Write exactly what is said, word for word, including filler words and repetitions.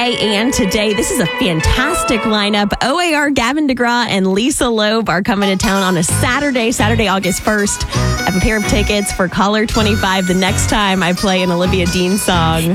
And today, this is a fantastic lineup. O A R, Gavin DeGraw, and Lisa Loeb are coming to town on a Saturday, Saturday, August first. I have a pair of tickets for Caller twenty-five the next time I play an Olivia Dean song.